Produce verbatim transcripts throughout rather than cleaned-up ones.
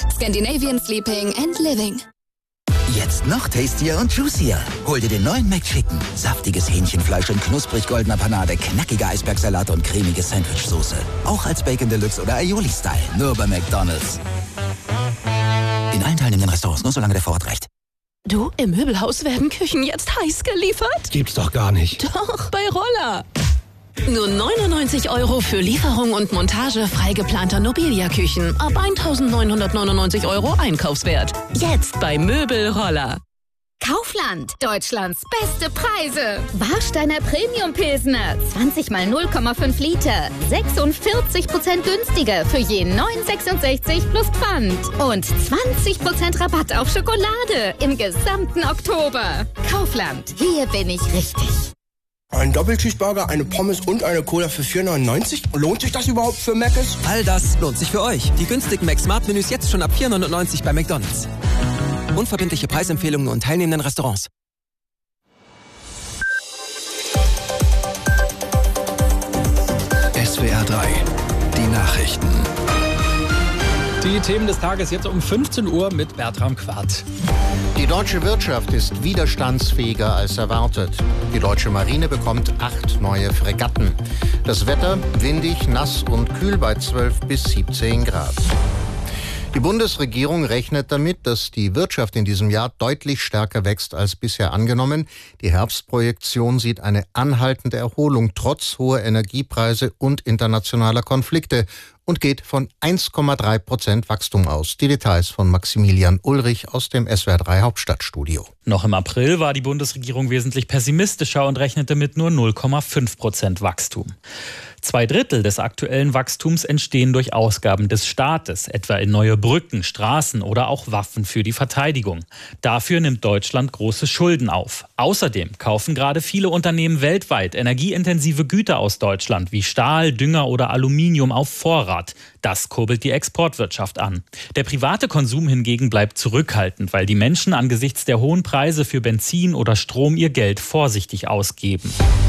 Scandinavian Sleeping and Living. Jetzt noch tastier und juicier. Hol dir den neuen McChicken. Saftiges Hähnchenfleisch in knusprig goldener Panade, knackige Eisbergsalat und cremige Sandwichsoße. Auch als Bacon Deluxe oder Aioli-Style. Nur bei McDonald's. In allen teilnehmenden Restaurants, nur solange der Vorrat reicht. Du, im Möbelhaus werden Küchen jetzt heiß geliefert? Gibt's doch gar nicht. Doch, bei Roller. Nur neunundneunzig Euro für Lieferung und Montage frei geplanter Nobilia-Küchen. Ab eintausendneunhundertneunundneunzig Euro Einkaufswert. Jetzt bei Möbelroller. Kaufland, Deutschlands beste Preise. Warsteiner Premium Pilsner, zwanzig mal null Komma fünf Liter, sechsundvierzig Prozent günstiger für je neun Euro sechsundsechzig plus Pfand. Und zwanzig Prozent Rabatt auf Schokolade im gesamten Oktober. Kaufland, hier bin ich richtig. Ein Doppelcheeseburger, eine Pommes und eine Cola für vier neunundneunzig? Lohnt sich das überhaupt für Mc's? All das lohnt sich für euch. Die günstigen Mac-Smart-Menüs jetzt schon ab vier neunundneunzig bei McDonald's. Unverbindliche Preisempfehlungen und teilnehmenden Restaurants. S W R drei, die Nachrichten. Die Themen des Tages jetzt um fünfzehn Uhr mit Bertram Quart. Die deutsche Wirtschaft ist widerstandsfähiger als erwartet. Die deutsche Marine bekommt acht neue Fregatten. Das Wetter windig, nass und kühl bei zwölf bis siebzehn Grad. Die Bundesregierung rechnet damit, dass die Wirtschaft in diesem Jahr deutlich stärker wächst als bisher angenommen. Die Herbstprojektion sieht eine anhaltende Erholung trotz hoher Energiepreise und internationaler Konflikte und geht von eins Komma drei Prozent Wachstum aus. Die Details von Maximilian Ulrich aus dem S W R drei Hauptstadtstudio. Noch im April war die Bundesregierung wesentlich pessimistischer und rechnete mit nur null Komma fünf Prozent Wachstum. Zwei Drittel des aktuellen Wachstums entstehen durch Ausgaben des Staates, etwa in neue Brücken, Straßen oder auch Waffen für die Verteidigung. Dafür nimmt Deutschland große Schulden auf. Außerdem kaufen gerade viele Unternehmen weltweit energieintensive Güter aus Deutschland, wie Stahl, Dünger oder Aluminium auf Vorrat. Das kurbelt die Exportwirtschaft an. Der private Konsum hingegen bleibt zurückhaltend, weil die Menschen angesichts der hohen Preise für Benzin oder Strom ihr Geld vorsichtig ausgeben.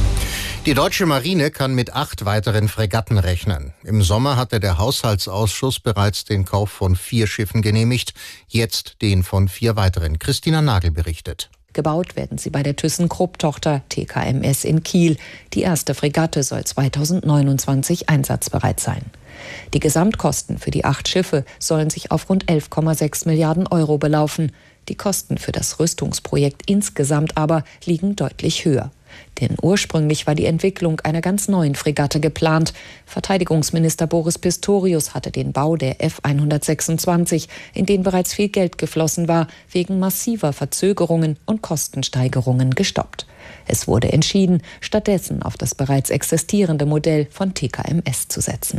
Die deutsche Marine kann mit acht weiteren Fregatten rechnen. Im Sommer hatte der Haushaltsausschuss bereits den Kauf von vier Schiffen genehmigt, jetzt den von vier weiteren. Christina Nagel berichtet. Gebaut werden sie bei der ThyssenKrupp-Tochter T K M S in Kiel. Die erste Fregatte soll zweitausendneunundzwanzig einsatzbereit sein. Die Gesamtkosten für die acht Schiffe sollen sich auf rund elf Komma sechs Milliarden Euro belaufen. Die Kosten für das Rüstungsprojekt insgesamt aber liegen deutlich höher. Denn ursprünglich war die Entwicklung einer ganz neuen Fregatte geplant. Verteidigungsminister Boris Pistorius hatte den Bau der F hundertsechsundzwanzig, in den bereits viel Geld geflossen war, wegen massiver Verzögerungen und Kostensteigerungen gestoppt. Es wurde entschieden, stattdessen auf das bereits existierende Modell von T K M S zu setzen.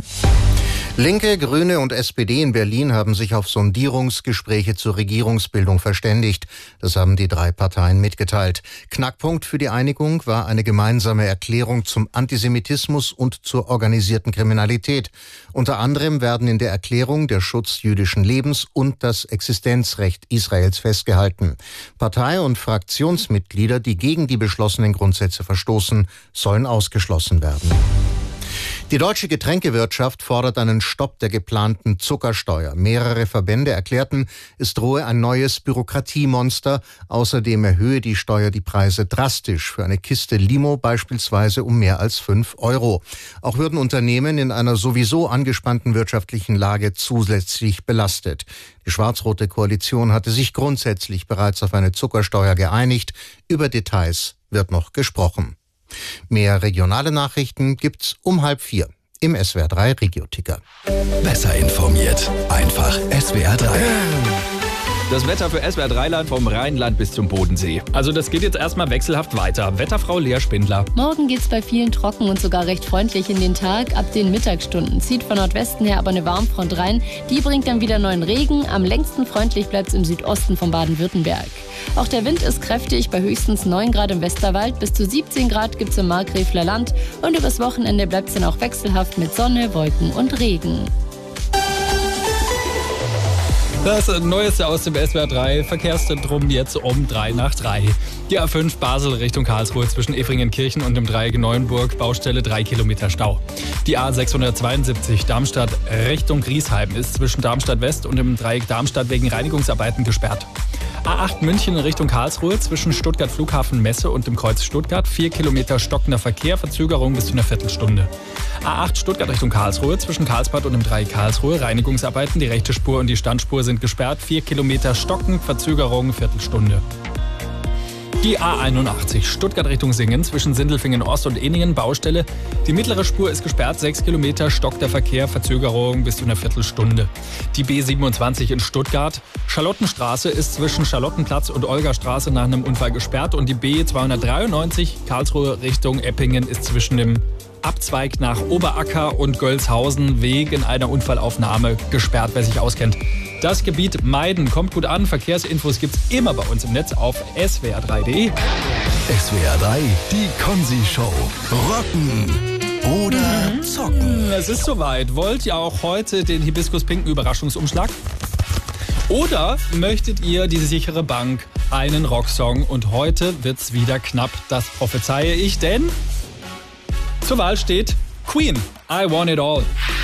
Linke, Grüne und S P D in Berlin haben sich auf Sondierungsgespräche zur Regierungsbildung verständigt. Das haben die drei Parteien mitgeteilt. Knackpunkt für die Einigung war eine gemeinsame Erklärung zum Antisemitismus und zur organisierten Kriminalität. Unter anderem werden in der Erklärung der Schutz jüdischen Lebens und das Existenzrecht Israels festgehalten. Partei- und Fraktionsmitglieder, die gegen die beschlossenen Grundsätze verstoßen, sollen ausgeschlossen werden. Die deutsche Getränkewirtschaft fordert einen Stopp der geplanten Zuckersteuer. Mehrere Verbände erklärten, es drohe ein neues Bürokratiemonster. Außerdem erhöhe die Steuer die Preise drastisch. Für eine Kiste Limo beispielsweise um mehr als fünf Euro. Auch würden Unternehmen in einer sowieso angespannten wirtschaftlichen Lage zusätzlich belastet. Die schwarz-rote Koalition hatte sich grundsätzlich bereits auf eine Zuckersteuer geeinigt. Über Details wird noch gesprochen. Mehr regionale Nachrichten gibt's um halb vier im S W R drei Regio-Ticker. Besser informiert, einfach S W R drei. Das Wetter für S W R drei Land vom Rheinland bis zum Bodensee. Also das geht jetzt erstmal wechselhaft weiter. Wetterfrau Lea Spindler. Morgen geht's bei vielen trocken und sogar recht freundlich in den Tag. Ab den Mittagsstunden zieht von Nordwesten her aber eine Warmfront rein. Die bringt dann wieder neuen Regen. Am längsten freundlich bleibt's im Südosten von Baden-Württemberg. Auch der Wind ist kräftig, bei höchstens neun Grad im Westerwald. Bis zu siebzehn Grad gibt's im Markgräfler Land. Und übers Wochenende bleibt's dann auch wechselhaft mit Sonne, Wolken und Regen. Das Neueste aus dem S W R drei Verkehrszentrum jetzt um drei nach drei. Die A fünf Basel Richtung Karlsruhe zwischen Efringenkirchen und dem Dreieck Neuenburg, Baustelle drei Kilometer Stau. Die A sechshundertzweiundsiebzig Darmstadt Richtung Griesheim ist zwischen Darmstadt West und dem Dreieck Darmstadt wegen Reinigungsarbeiten gesperrt. A acht München Richtung Karlsruhe zwischen Stuttgart Flughafen Messe und dem Kreuz Stuttgart. vier Kilometer stockender Verkehr, Verzögerung bis zu einer Viertelstunde. A acht Stuttgart Richtung Karlsruhe zwischen Karlsbad und dem Dreieck Karlsruhe. Reinigungsarbeiten, die rechte Spur und die Standspur sind gesperrt. vier Kilometer stocken, Verzögerung, Viertelstunde. Die A einundachtzig Stuttgart Richtung Singen zwischen Sindelfingen Ost und Ehningen, Baustelle. Die mittlere Spur ist gesperrt, sechs Kilometer, stockt der Verkehr, Verzögerung bis zu einer Viertelstunde. Die B siebenundzwanzig in Stuttgart. Charlottenstraße ist zwischen Charlottenplatz und Olgastraße nach einem Unfall gesperrt. Und die B zweihundertdreiundneunzig Karlsruhe Richtung Eppingen ist zwischen dem Abzweig nach Oberacker und Gölzhausen wegen einer Unfallaufnahme gesperrt, wer sich auskennt. Das Gebiet meiden. Kommt gut an. Verkehrsinfos gibt's immer bei uns im Netz auf S W R drei punkt de. S W R drei, die Konzi-Show. Rocken oder zocken. Es ist soweit. Wollt ihr auch heute den Hibiskus-pinken Überraschungsumschlag? Oder möchtet ihr die sichere Bank, einen Rocksong? Und heute wird's wieder knapp. Das prophezeie ich, denn zur Wahl steht Queen, I Want It All.